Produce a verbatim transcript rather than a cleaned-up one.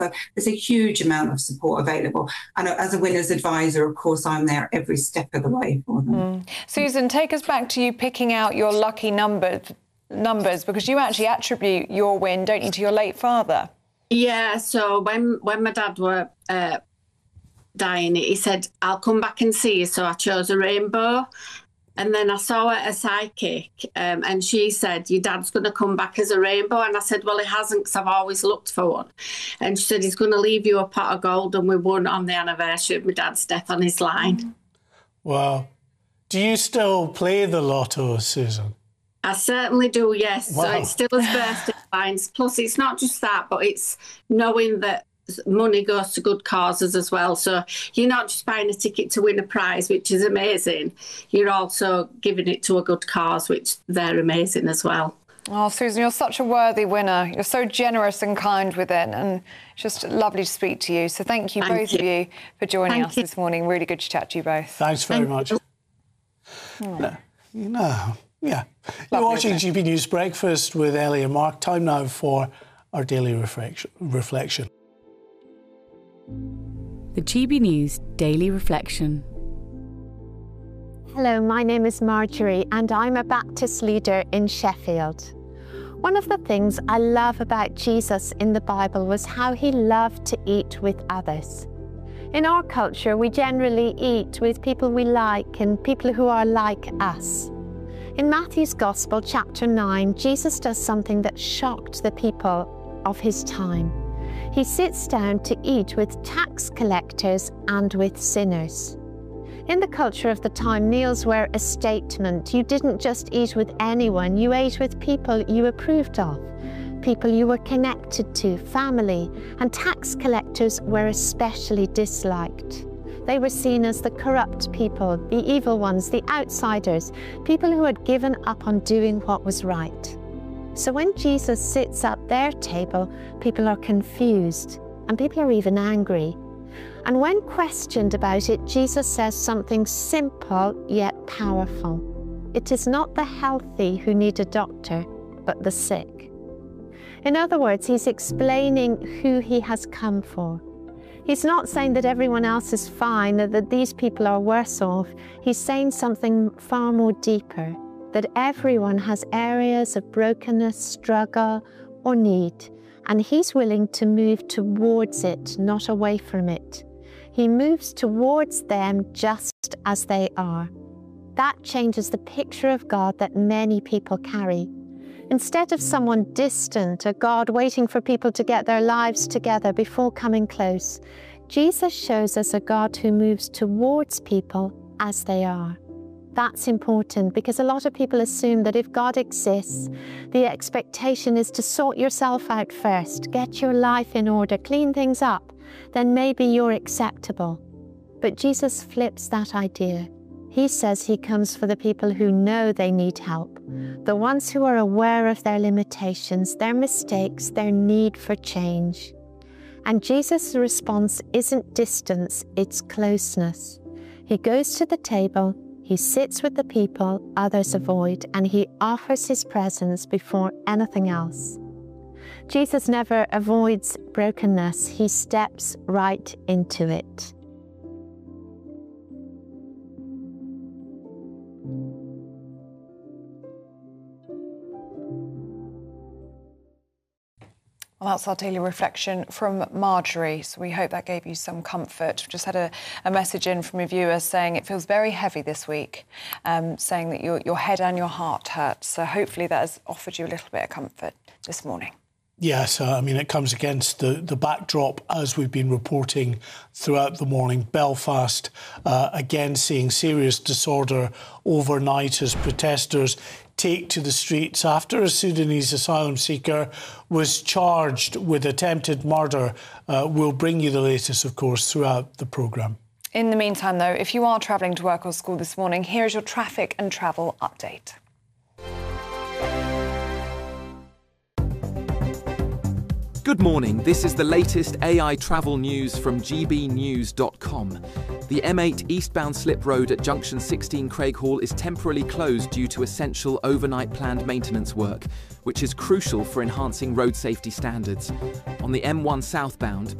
So there's a huge amount of support available. And as a winner's advisor, of course, I'm there every step of the way for them. Mm. Susan, take us back to you picking out your lucky number, numbers, because you actually attribute your win, don't you, to your late father? Yeah, so when, when my dad were uh, dying, he said, I'll come back and see you. So I chose a rainbow. And then I saw a psychic um, and she said, your dad's going to come back as a rainbow. And I said, well, he hasn't, because I've always looked for one. And she said, he's going to leave you a pot of gold. And we won on the anniversary of my dad's death on his line. Wow. Do you still play the lotto, Susan? I certainly do, yes. Wow. So it's still as birthday lines. Plus, it's not just that, but it's knowing that money goes to good causes as well. So you're not just buying a ticket to win a prize, which is amazing. You're also giving it to a good cause, which they're amazing as well. Oh, Susan, you're such a worthy winner. You're so generous and kind with it, and it's just lovely to speak to you. So thank you, thank both you. of you, for joining thank us you. this morning. Really good to chat to you both. Thanks very thank much. You. No, no, yeah. Lovely, you're watching G B News Breakfast with Ellie and Mark. Time now for our daily reflection. reflection. The G B News Daily Reflection. Hello, my name is Marjorie and I'm a Baptist leader in Sheffield. One of the things I love about Jesus in the Bible was how he loved to eat with others. In our culture, we generally eat with people we like and people who are like us. In Matthew's Gospel, chapter nine, Jesus does something that shocked the people of his time. He sits down to eat with tax collectors and with sinners. In the culture of the time, meals were a statement. You didn't just eat with anyone, you ate with people you approved of, people you were connected to, family, and tax collectors were especially disliked. They were seen as the corrupt people, the evil ones, the outsiders, people who had given up on doing what was right. So when Jesus sits at their table, people are confused and people are even angry. And when questioned about it, Jesus says something simple yet powerful. It is not the healthy who need a doctor, but the sick. In other words, he's explaining who he has come for. He's not saying that everyone else is fine, or that these people are worse off. He's saying something far more deeper, that everyone has areas of brokenness, struggle, or need, and he's willing to move towards it, not away from it. He moves towards them just as they are. That changes the picture of God that many people carry. Instead of someone distant, a God waiting for people to get their lives together before coming close, Jesus shows us a God who moves towards people as they are. That's important because a lot of people assume that if God exists, the expectation is to sort yourself out first, get your life in order, clean things up, then maybe you're acceptable. But Jesus flips that idea. He says he comes for the people who know they need help, the ones who are aware of their limitations, their mistakes, their need for change. And Jesus' response isn't distance, it's closeness. He goes to the table, he sits with the people others avoid, and he offers his presence before anything else. Jesus never avoids brokenness, he steps right into it. Well, that's our daily reflection from Marjorie, so we hope that gave you some comfort. We've just had a, a message in from a viewer saying it feels very heavy this week, um, saying that your, your head and your heart hurt. So hopefully that has offered you a little bit of comfort this morning. Yes, uh, I mean, it comes against the, the backdrop, as we've been reporting throughout the morning. Belfast, uh, again, seeing serious disorder overnight as protesters take to the streets after a Sudanese asylum seeker was charged with attempted murder. Uh, we'll bring you the latest, of course, throughout the programme. In the meantime, though, if you are travelling to work or school this morning, here's your traffic and travel update. Good morning, this is the latest A I travel news from g b news dot com. The M eight eastbound slip road at junction sixteen Craighall is temporarily closed due to essential overnight planned maintenance work, which is crucial for enhancing road safety standards. On the M one southbound,